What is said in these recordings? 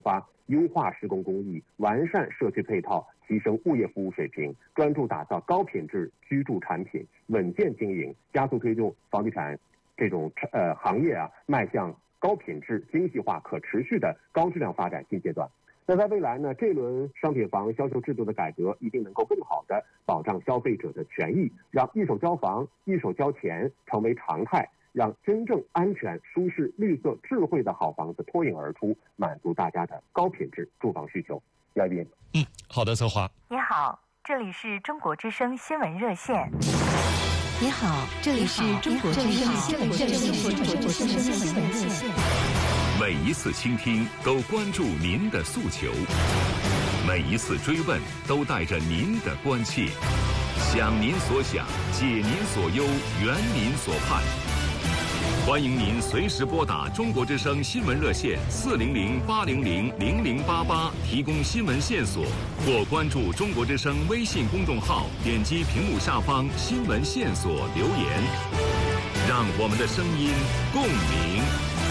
发优化施工工艺，完善社区配套，提升物业服务水平，专注打造高品质居住产品，稳健经营，加速推动房地产这种行业迈向高品质、精细化、可持续的高质量发展新阶段。那在未来呢，这轮商品房销售制度的改革一定能够更好的保障消费者的权益，让一手交房、一手交钱成为常态，让真正安全、舒适、绿色、智慧的好房子脱颖而出，满足大家的高品质住房需求。姚一斌， 好的，策划。 你好，这里是中国之声新闻热线。 你好，这里是中国之声新闻热线。 每一次倾听都关注您的诉求，每一次追问都带着您的关切，想您所想，解您所忧，圆您所盼。欢迎您随时拨打中国之声新闻热线400-800-0088提供新闻线索，或关注中国之声微信公众号，点击屏幕下方新闻线索留言，让我们的声音共鸣。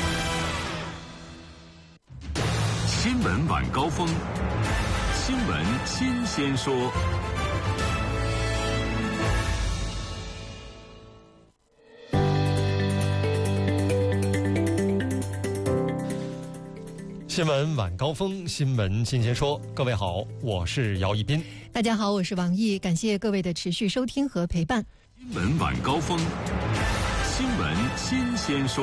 新闻晚高峰，新闻新鲜说。 新闻晚高峰，新闻新鲜说。各位好，我是姚一斌。 大家好，我是王毅，感谢各位的持续收听和陪伴。 新闻晚高峰，新闻新鲜说。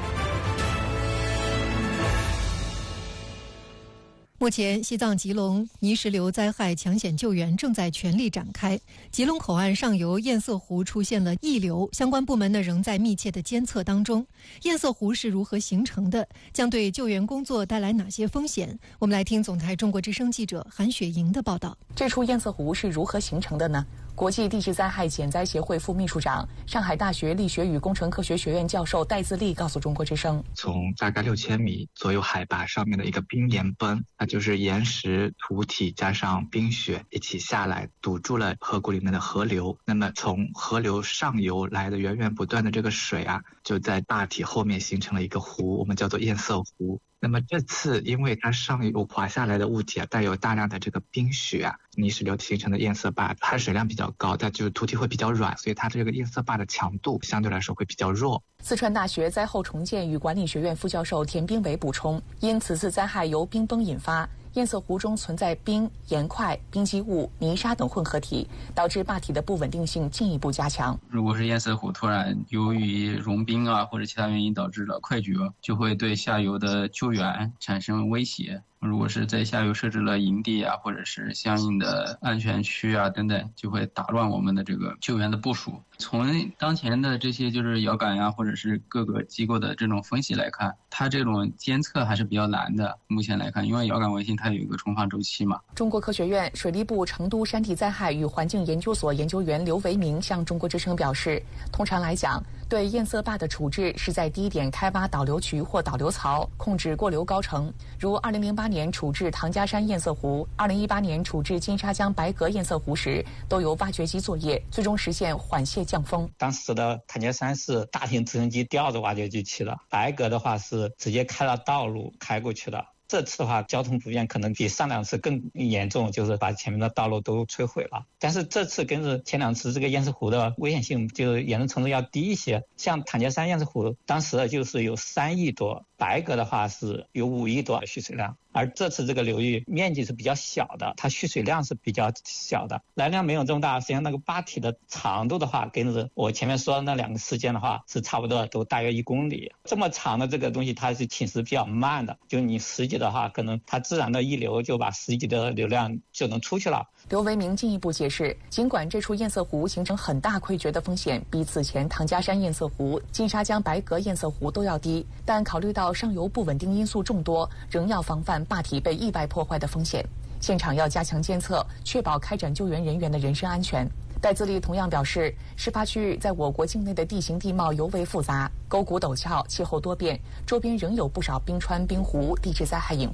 目前，西藏吉隆泥石流灾害抢险救援正在全力展开。吉隆口岸上游堰塞湖出现了溢流，相关部门呢仍在密切的监测当中。堰塞湖是如何形成的？将对救援工作带来哪些风险？我们来听总台中国之声记者韩雪莹的报道。 这处堰塞湖是如何形成的呢？国际地质灾害减灾协会副秘书长、上海大学力学与工程科学学院教授戴自立告诉中国之声， 从大概6000米左右海拔上面的一个冰岩崩，那就是岩石、土体加上冰雪一起下来，堵住了河谷里面的河流。那么从河流上游来的源源不断的这个水就在大体后面形成了一个湖，我们叫做堰塞湖。那么这次因为它上游滑下来的物体带有大量的这个冰雪泥石流形成的堰塞坝，含水量比较高，但就是土体会比较软，所以它这个堰塞坝的强度相对来说会比较弱。 四川大学灾后重建与管理学院副教授田斌伟补充，因此次灾害由冰崩引发，堰塞湖中存在冰、岩块、冰积物、泥沙等混合体，导致坝体的不稳定性进一步加强。 如果是堰塞湖突然由于融冰或者其他原因导致了溃决，就会对下游的救援产生威胁。如果是在下游设置了营地或者是相应的安全区等等，就会打乱我们的这个救援的部署。从当前的这些就是遥感或者是各个机构的这种分析来看，它这种监测还是比较难的。目前来看，因为遥感卫星它有一个重放周期嘛。 中国科学院水利部成都山地灾害与环境研究所研究员刘维明向中国之声表示，通常来讲，对堰塞坝的处置是在低点开挖导流渠或导流槽，控制过流高程，如2008年处置唐家山堰塞湖、2018年处置金沙江白阁堰塞湖时，都有挖掘机作业，最终实现缓泄降风。 当时的唐家山是大型直升机吊着挖掘机去的，白阁的话是直接开了道路开过去的。这次的话，交通不便可能比上2次更严重，就是把前面的道路都摧毁了。但是这次跟着前2次，这个堰塞湖的危险性就是严重程度要低一些。像唐家山堰塞湖，当时就是有3亿多，白阁的话是有5亿多蓄水量。而这次这个流域面积是比较小的，它蓄水量是比较小的，来量没有这么大。实际上那个坝体的长度的话，跟着我前面说的那2个事件的话，是差不多都大约1公里。这么长的这个东西，它是侵蚀比较慢的，就你10级的话，可能它自然的溢流就把10级的流量就能出去了。 刘维明进一步解释，尽管这处堰塞湖形成很大溃决的风险比此前唐家山堰塞湖、金沙江白阁堰塞湖都要低，但考虑到上游不稳定因素众多，仍要防范坝体被意外破坏的风险。现场要加强监测，确保开展救援人员的人身安全。戴自立同样表示，事发区域在我国境内的地形地貌尤为复杂，沟谷陡峭，气候多变，周边仍有不少冰川冰湖，地质灾害隐患。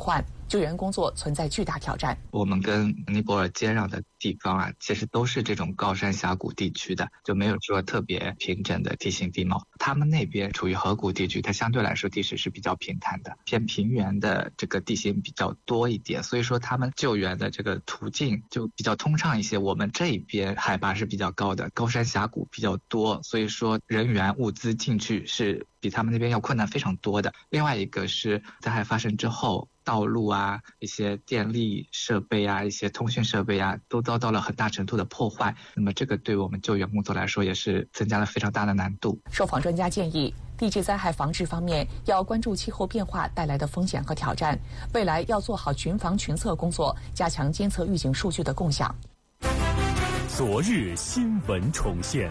救援工作存在巨大挑战。 我们跟尼泊尔接壤的地方啊，其实都是这种高山峡谷地区的，就没有说特别平整的地形地貌。他们那边处于河谷地区，它相对来说地势是比较平坦的，偏平原的这个地形比较多一点，所以说他们救援的这个途径就比较通畅一些。我们这边海拔是比较高的，高山峡谷比较多，所以说人员物资进去是比他们那边要困难非常多的。另外一个是灾害发生之后，道路啊、一些电力设备啊、一些通讯设备啊，都遭到了很大程度的破坏。那么这个对我们救援工作来说也是增加了非常大的难度。 受访专家建议，地质灾害防治方面要关注气候变化带来的风险和挑战，未来要做好群防群测工作，加强监测预警数据的共享。 昨日新闻重现，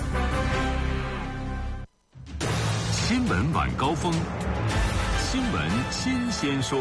新闻晚高峰，新闻新鲜说。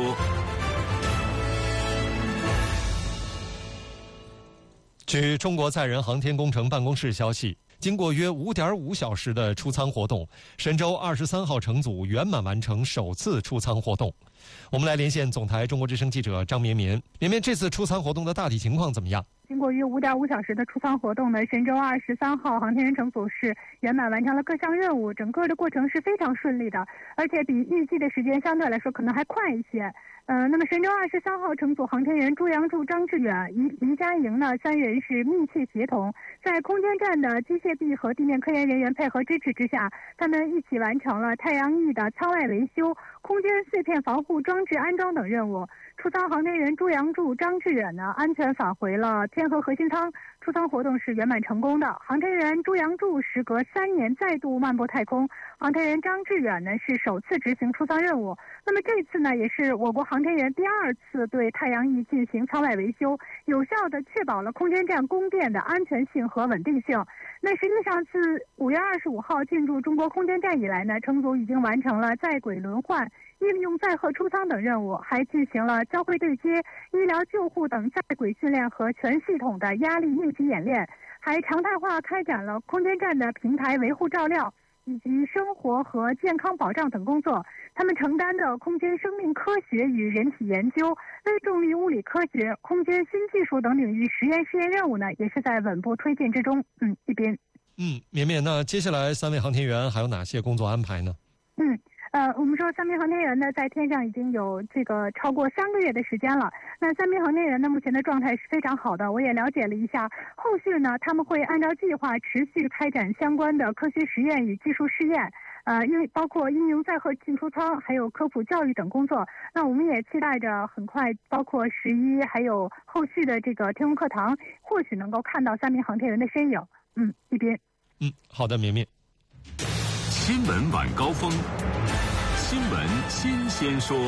据中国载人航天工程办公室消息，经过约5.5小时的出舱活动，神舟23号乘组圆满完成首次出舱活动。我们来连线总台中国之声记者张绵绵。绵绵，这次出舱活动的大体情况怎么样？ 经过约5.5小时的出舱活动呢，神舟23号航天员乘组是圆满完成了各项任务，整个的过程是非常顺利的，而且比预计的时间相对来说可能还快一些。那么神舟23号乘组航天员朱杨柱、张志远、黎佳莹呢3人是密切协同，在空间站的机械臂和地面科研人员配合支持之下，他们一起完成了太阳翼的舱外维修、空间碎片防护装置安装等任务。出舱航天员朱杨柱、张志远呢安全返回了天河核心舱，出舱活动是圆满成功的。航天员朱杨柱时隔3年再度漫步太空，航天员张志远呢是首次执行出舱任务。那么这次呢也是我国航天员第2次对太阳翼进行舱外维修，有效地确保了空间站供电的安全性和稳定性。那实际上自5月25号进入中国空间站以来呢，乘组已经完成了在轨轮换、应用载荷出舱等任务，还进行了交会对接、医疗救护等在轨训练和全系统的压力应急演练，还常态化开展了空间站的平台维护照料以及生活和健康保障等工作。他们承担的空间生命科学与人体研究、微重力物理科学、空间新技术等领域实验任务呢，也是在稳步推进之中。一边。 绵绵，那接下来3位航天员还有哪些工作安排呢？ 我们说3名航天员呢，在天上已经有超过3个月的时间了。那3名航天员呢，目前的状态是非常好的。我也了解了一下，后续呢，他们会按照计划持续开展相关的科学实验与技术试验，因为包括应用载荷进出舱，还有科普教育等工作。那我们也期待着很快，包括11还有后续的这个天空课堂，或许能够看到3名航天员的身影。一边。 好的，绵绵。 新闻晚高峰，新闻新鲜说。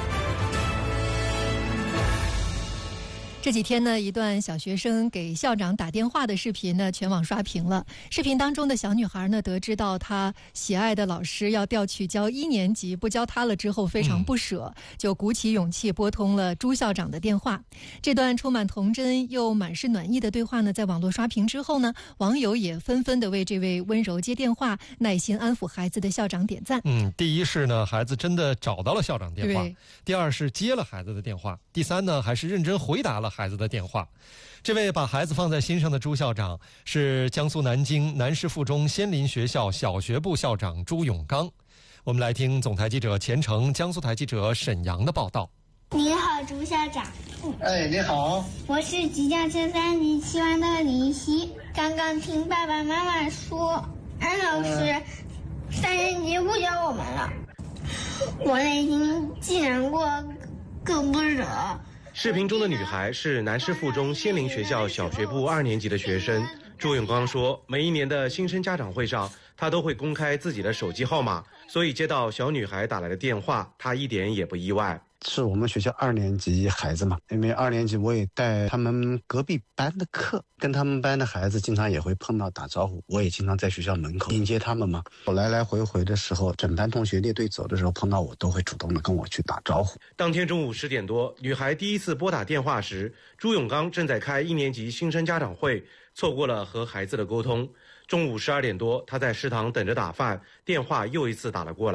这几天呢，一段小学生给校长打电话的视频呢，全网刷屏了。视频当中的小女孩呢，得知到她喜爱的老师要调去教1年级，不教她了之后，非常不舍，就鼓起勇气拨通了朱校长的电话。这段充满童真又满是暖意的对话呢，在网络刷屏之后呢，网友也纷纷的为这位温柔接电话、耐心安抚孩子的校长点赞。 第一是呢，孩子真的找到了校长电话；第二是接了孩子的电话；第三呢，还是认真回答了孩子的电话。这位把孩子放在心上的朱校长是江苏南京南师附中仙林学校小学部校长朱永刚。我们来听总台记者钱程、江苏台记者沈阳的报道。 你好，朱校长。 你好。 我是即将升3级期望的林夕。刚刚听爸爸妈妈说，安老师3年级不教我们了，我内心既难过更不舍。 视频中的女孩是南师附中仙林学校小学部2年级的学生。朱永刚说，每一年的新生家长会上，他都会公开自己的手机号码，所以接到小女孩打来的电话，他一点也不意外。 是我们学校2年级孩子嘛，因为2年级我也带他们隔壁班的课，跟他们班的孩子经常也会碰到打招呼，我也经常在学校门口迎接他们嘛。我来来回回的时候，整班同学列队走的时候碰到我，都会主动的跟我去打招呼。 当天中午10点多，女孩第一次拨打电话时，朱永刚正在开1年级新生家长会，错过了和孩子的沟通。中午12点多，他在食堂等着打饭，电话又一次打了过来。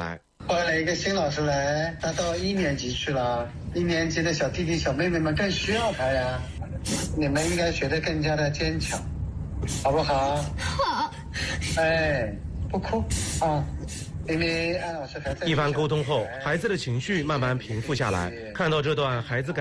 换了一个新老师来，他到1年级去了，1年级的小弟弟小妹妹们更需要他呀，你们应该学得更加的坚强，好不好？ 好。 哎，不哭啊。因为安老师还在。 一番沟通后，孩子的情绪慢慢平复下来。看到这段孩子感